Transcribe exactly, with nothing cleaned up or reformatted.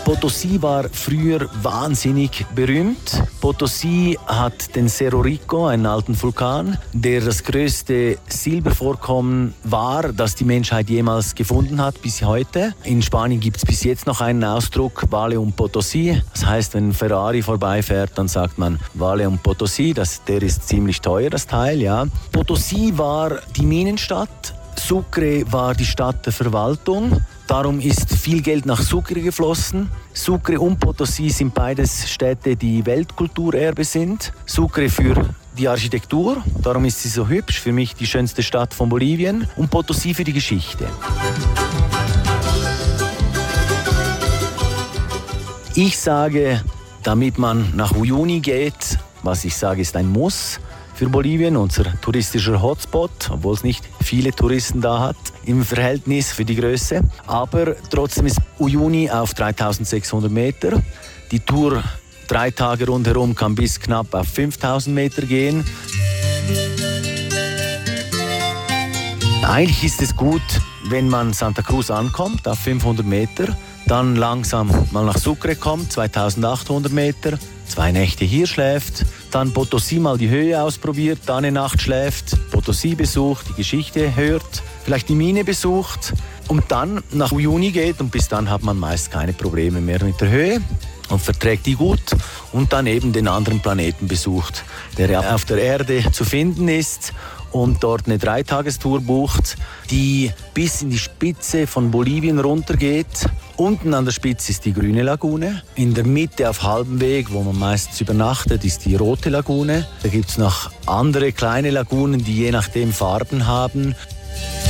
Potosí war früher wahnsinnig berühmt. Potosí hat den Cerro Rico, einen alten Vulkan, der das größte Silbervorkommen war, das die Menschheit jemals gefunden hat bis heute. In Spanien gibt es bis jetzt noch einen Ausdruck, Vale un Potosí. Das heißt, wenn ein Ferrari vorbeifährt, dann sagt man Vale un Potosí. Das, der ist ziemlich teuer, das Teil, ja. Potosí war die Minenstadt. Sucre war die Stadt der Verwaltung. Darum ist viel Geld nach Sucre geflossen. Sucre und Potosí sind beides Städte, die Weltkulturerbe sind. Sucre für die Architektur, darum ist sie so hübsch, für mich die schönste Stadt von Bolivien. Und Potosí für die Geschichte. Ich sage, damit man nach Uyuni geht, was ich sage, ist ein Muss für Bolivien, unser touristischer Hotspot, obwohl es nicht viele Touristen da hat im Verhältnis für die Größe. Aber trotzdem ist Uyuni auf dreitausendsechshundert Meter. Die Tour drei Tage rundherum kann bis knapp auf fünftausend Meter gehen. Eigentlich ist es gut, wenn man Santa Cruz ankommt, auf fünfhundert Meter, dann langsam mal nach Sucre kommt, zweitausendachthundert Meter, zwei Nächte hier schläft, dann Potosí mal die Höhe ausprobiert, dann eine Nacht schläft, Potosí besucht, die Geschichte hört, vielleicht die Mine besucht und dann nach Uyuni geht und bis dann hat man meist keine Probleme mehr mit der Höhe und verträgt die gut und dann eben den anderen Planeten besucht, der ja auf der Erde zu finden ist und dort eine Dreitagestour bucht, die bis in die Spitze von Bolivien runtergeht. Unten an der Spitze ist die Grüne Lagune. In der Mitte auf halbem Weg, wo man meistens übernachtet, ist die Rote Lagune. Da gibt es noch andere kleine Lagunen, die je nachdem Farben haben.